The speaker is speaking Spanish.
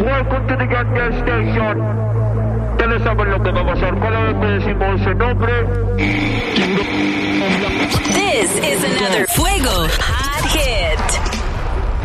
Welcome to the Gas Station. Ustedes saben lo que va a pasar cada vez que decimos ese nombre. This is another Fuego